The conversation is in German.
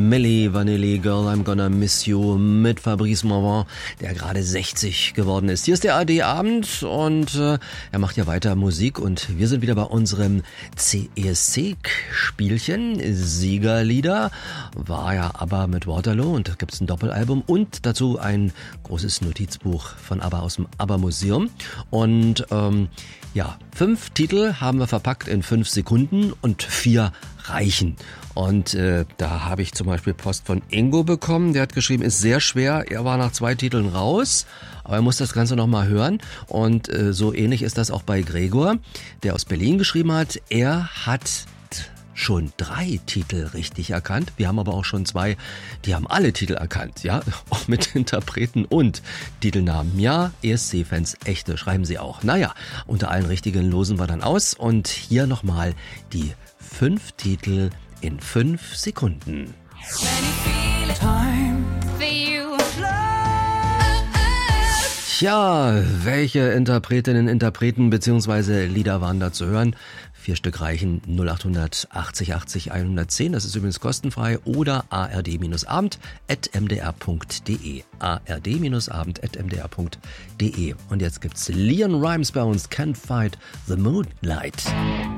Milli Vanilli, Girl I'm Gonna Miss You mit Fabrice Morvan, der gerade 60 geworden ist. Hier ist der AD-Abend und er macht ja weiter Musik und wir sind wieder bei unserem CESC-Spielchen. Siegerlieder war ja ABBA mit Waterloo und da gibt's ein Doppelalbum und dazu ein großes Notizbuch von ABBA aus dem ABBA-Museum. Und 5 Titel haben wir verpackt in 5 Sekunden und 4 reichen. Und da habe ich zum Beispiel Post von Ingo bekommen, der hat geschrieben, ist sehr schwer, er war nach 2 Titeln raus, aber er muss das Ganze nochmal hören. Und so ähnlich ist das auch bei Gregor, der aus Berlin geschrieben hat, er hat schon 3 Titel richtig erkannt. Wir haben aber auch schon 2, die haben alle Titel erkannt, ja, auch mit Interpreten und Titelnamen. Ja, ESC-Fans, echte, schreiben sie auch. Naja, unter allen Richtigen losen wir dann aus und hier nochmal die 5 Titel in 5 Sekunden. Tja, welche Interpretinnen, Interpreten bzw. Lieder waren da zu hören? 4 Stück reichen, 0800 80 80 110, das ist übrigens kostenfrei, oder ard-abend@mdr.de, ard-abend@mdr.de. Und jetzt gibt's Leon Rimes bei uns, Can't Fight the Moonlight.